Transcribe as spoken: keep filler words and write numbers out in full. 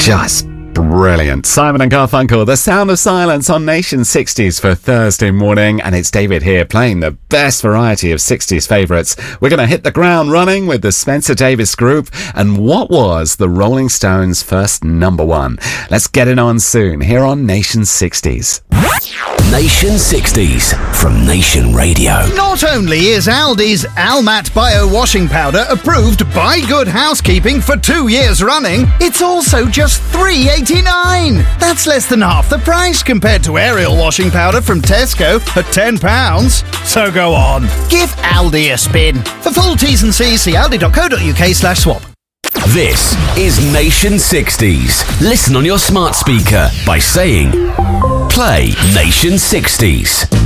Just brilliant. Simon and Garfunkel, The Sound of Silence on Nation sixties for Thursday morning. And it's David here playing the best variety of sixties favourites. We're going to hit the ground running with the Spencer Davis Group and what was the Rolling Stones' first number one. Let's get it on soon here on Nation sixties. Nation sixties from Nation Radio. Not only is Aldi's Almat Bio Washing Powder approved by Good Housekeeping for two years running, it's also just three dollars and eighty-nine cents. That's less than half the price compared to Ariel washing powder from Tesco at ten pounds. So go on, give Aldi a spin. For full T's and C's, see aldi.co.uk slash swap. This is Nation sixties. Listen on your smart speaker by saying, play Nation sixties.